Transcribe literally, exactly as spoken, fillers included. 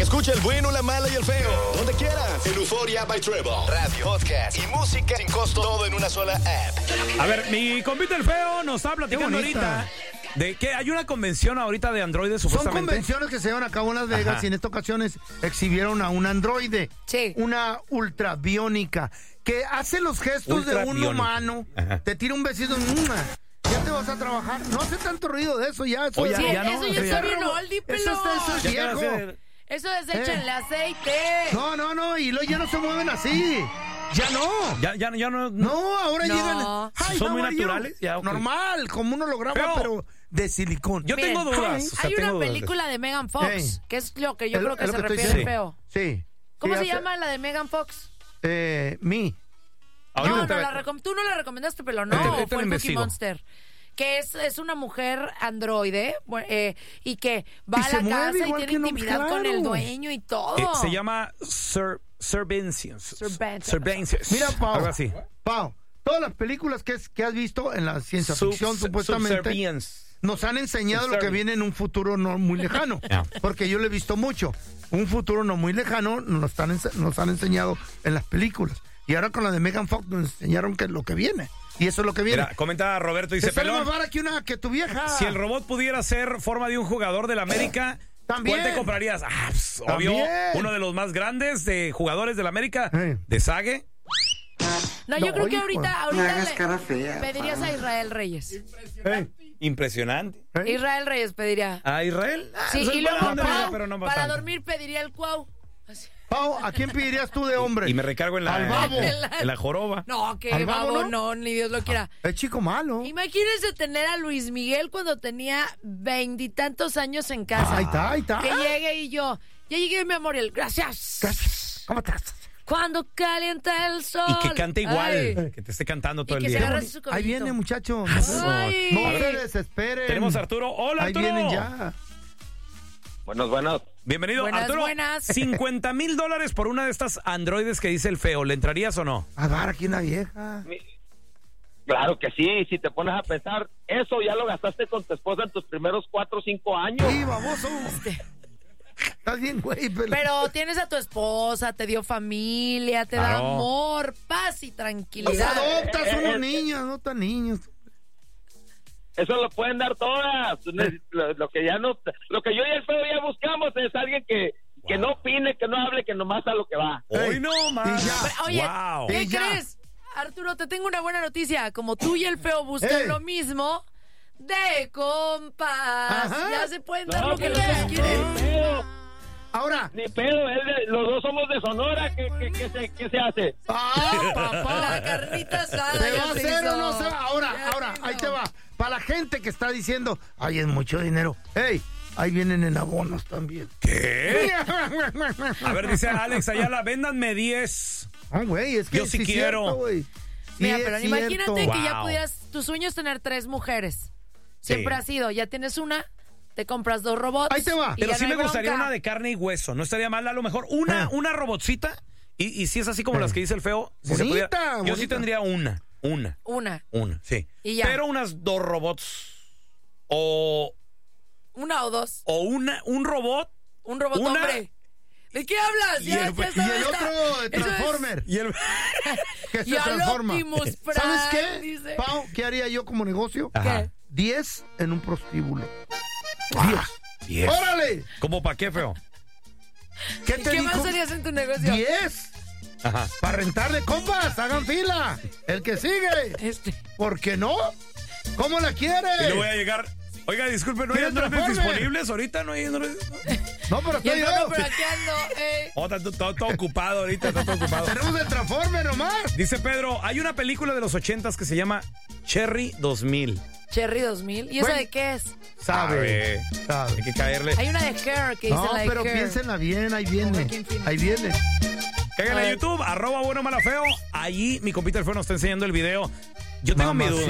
Escucha el bueno, la mala y el feo. Donde quieras. En Euphoria by Trevor. Radio, podcast y música sin costo. Todo en una sola app. A ver, mi compita el feo nos está platicando ahorita de que hay una convención ahorita de androides supuestamente. Son convenciones que se llevan a cabo en Las Vegas. Ajá. Y en esta ocasión exhibieron a un androide. Sí. Una ultrabiónica que hace los gestos de un humano. Ajá. Te tira un besito. Ya te vas a trabajar. No hace tanto ruido de eso ya. Eso, Oye, ya, sí, ya eso no, ya sí, está ya bien no. oldie, pelón. Eso, está, eso es Ya viejo. hacer... Eso es échenle eh. aceite. No, no, no. Y luego ya no se mueven así. Ya no. Ya, ya, ya no. No, ahora no. llegan. Ay, son muy Mario. naturales. Ya, okay. Normal, como un holograma, pero, pero de silicón. Yo Miren, tengo dudas. O sea, hay tengo una dudas. película de Megan Fox, hey. que es lo que yo el, creo que se que refiere al feo. Sí. ¿Cómo sí, se hace... llama la de Megan Fox? Eh, Me. No, no, la recom... tú no la recomendaste, pero no, este, este fue el Cookie investigo. Monster. Que es, es una mujer androide eh, y que va y a la casa y tiene no, intimidad claro. con el dueño y todo. Eh, se llama Sir, Surveillance. Surveillance. Mira, Pau. Algo así. Pau, todas las películas que, es, que has visto en la ciencia Sub, ficción, supuestamente, nos han enseñado lo que viene en un futuro no muy lejano. Yeah. Porque yo lo he visto mucho. Un futuro no muy lejano nos, están, nos han enseñado en las películas. Y ahora con la de Megan Fox nos enseñaron que es lo que viene. Y eso es lo que viene. Mira, comenta Roberto, dice, pelón, más barato que, una, que tu vieja. Si el robot pudiera ser forma de un jugador de la América, ¿También? ¿cuál te comprarías? Ah, pues, obvio, uno de los más grandes de jugadores de la América, eh. de Sague. No, yo no, creo oye, que ahorita, ahorita le cara fea, pedirías a Israel Reyes. Impresionante. Eh. Impresionante. ¿Eh? Israel Reyes pediría. ¿A Israel? Ah, sí, y luego Pau, Pau, pero no para tanto. dormir pediría el cuau. Así. Pau, ¿a quién pedirías tú de hombre? Y me recargo en la, al babo. En la, en la joroba. No, que babo, babo no? no, ni Dios lo quiera. Es chico malo. Imagínense tener a Luis Miguel cuando tenía veintitantos años en casa. Ahí está, ahí está. Que llegue y yo, ya llegué, mi amor, y él, gracias. Gracias. ¿Cómo estás? Cuando calienta el sol. Y que cante igual, Ay. que te esté cantando todo y el que día. Se ahí viene, muchacho. Ay. No se desesperen. Tenemos a Arturo. Hola, ahí Arturo. Ahí vienen ya. Buenos, buenos. Bienvenido, buenas, Arturo. Buenas. cincuenta mil dólares por una de estas androides que dice el feo. ¿Le entrarías o no? A dar aquí una vieja. Claro que sí. Si te pones a pensar, eso ya lo gastaste con tu esposa en tus primeros cuatro o cinco años. Sí, baboso. Estás bien, güey. Pero... pero tienes a tu esposa, te dio familia, te claro. da amor, paz y tranquilidad. Pues adoptas eh, unos eh, niños, no tan niños. Eso lo pueden dar todas. Lo, lo que ya no, lo que yo y el feo ya buscamos es alguien que, wow. que no opine, que no hable, que nomás a lo que va. Hoy no más. Oye, wow. ¿qué crees? Arturo, te tengo una buena noticia. Como tú y el feo buscan hey. lo mismo, de compas. Ajá. Ya se pueden dar no, lo que los dos quieren. Ahora. Ni pedo, él, los dos somos de Sonora. ¿Qué, qué, qué, se, qué se hace? ¡Ah, papá! La carnita asada. ¿Se va a hacer o no se va? Ahora, ya ahora, ahí te va. Para la gente que está diciendo, ay, es mucho dinero. ¡Ey! Ahí vienen en abonos también. ¿Qué? A ver, dice Alex Ayala, véndanme diez. Ah, güey, es que yo sí, sí quiero. Cierto, Mira, sí, pero es imagínate cierto. que wow. ya pudieras, tu sueño es tener tres mujeres. Siempre sí. ha sido, ya tienes una, te compras dos robots. Ahí te va. Pero sí no me gustaría bronca. una de carne y hueso. No estaría mal, a lo mejor una, eh. una robotcita. Y, y si es así como eh. las que dice el feo, si bonita, se pudiera, yo bonita. sí tendría una. Una. Una. Una, sí. Y ya. Pero unas dos robots. O. Una o dos. O una, un robot. Un robot una, hombre. ¿De qué hablas? Y Ya, el, ya y el otro de Transformer. Es... Y el. que se y transforma. Optimus Prime, ¿Sabes qué? Dice. Pau, ¿qué haría yo como negocio? ¿Qué? Diez en un prostíbulo. Wow. Diez. Diez. ¡Órale! ¿Cómo para qué, feo? ¿Qué te ¿Qué dijo? más harías en tu negocio? Diez. Ajá. Para rentarle compas, hagan fila. El que sigue. Este. ¿Por qué no? ¿Cómo la quiere? Y le voy a llegar. Oiga, disculpe, ¿no hay androides disponibles ahorita? ¿No hay androides? No, pero estoy yo. No, pero aquí ando, eh. Oh, está todo, todo ocupado ahorita, está todo ocupado. Tenemos el Transformer nomás. Dice Pedro, hay una película de los ochentas que se llama Cherry dos mil. Cherry dos mil. ¿Y esa bueno, de qué es? Sabe. Sabe. Hay que caerle. Hay una de Hair que dice no, la de pero Hair. piénsenla bien, ahí viene. Ahí viene. Cáiganle a YouTube, arroba bueno mala feo. Allí mi compita el feo nos está enseñando el video. Yo tengo mi duda.